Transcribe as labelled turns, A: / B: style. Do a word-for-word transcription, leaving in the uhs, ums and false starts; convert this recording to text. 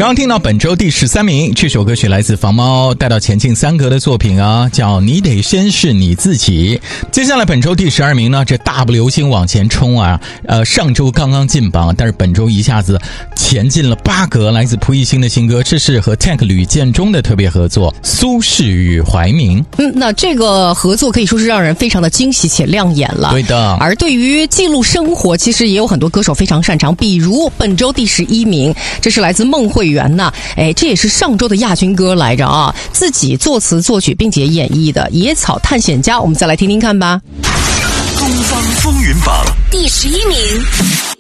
A: 刚刚听到本周第十三名，这首歌曲来自房猫带到前进三格的作品啊，叫你得先是你自己。接下来本周第十二名呢，这大不流星往前冲啊，呃，上周刚刚进榜，但是本周一下子前进了八格，来自蒲熠星的新歌，这是和 Tank 吕建中的特别合作，苏轼与怀民。
B: 嗯，那这个合作可以说是让人非常的惊喜且亮眼了。
A: 对的。
B: 而对于记录生活，其实也有很多歌手非常擅长，比如本周第十一名，这是来自孟慧圆呐，哎，这也是上周的亚军歌来着啊，自己作词作曲并且演绎的《野草探险家》，我们再来听听看吧。
C: 东方风云榜第十一名。